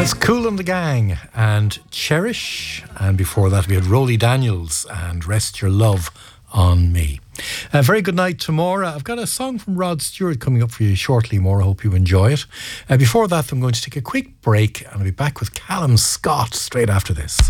That's Kool and the Gang and Cherish, and before that we had Rolly Daniels and Rest Your Love on Me. A very good night to Maura. I've got a song from Rod Stewart coming up for you shortly, Maura. I hope you enjoy it. Before that, I'm going to take a quick break and I'll be back with Callum Scott straight after this.